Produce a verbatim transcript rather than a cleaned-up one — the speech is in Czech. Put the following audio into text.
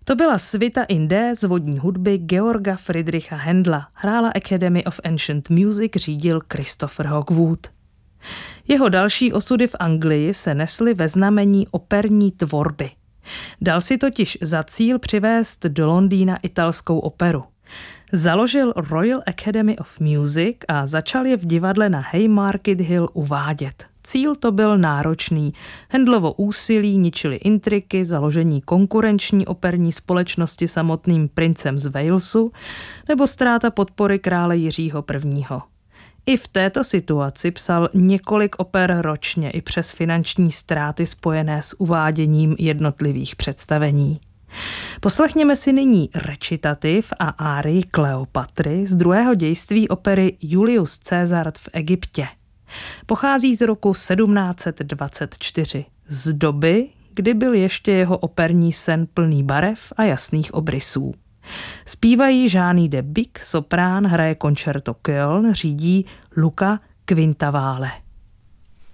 To byla Svita in D z vodní hudby Georga Friedricha Händla. Hrála Academy of Ancient Music, řídil Christopher Hogwood. Jeho další osudy v Anglii se nesly ve znamení operní tvorby. Dal si totiž za cíl přivést do Londýna italskou operu. Založil Royal Academy of Music a začal je v divadle na Haymarket Hill uvádět. Cíl to byl náročný. Händlovo úsilí ničili intriky, založení konkurenční operní společnosti samotným princem z Walesu nebo ztráta podpory krále Jiřího prvního. I v této situaci psal několik oper ročně i přes finanční ztráty spojené s uváděním jednotlivých představení. Poslechněme si nyní recitativ a árii Kleopatry z druhého dějství opery Julius Caesar v Egyptě. Pochází z roku sedmnáct set dvacet čtyři, z doby, kdy byl ještě jeho operní sen plný barev a jasných obrysů. Zpívají Jeanne de Bicq, soprán, hraje Concerto Köln, řídí Luca Quintavalle.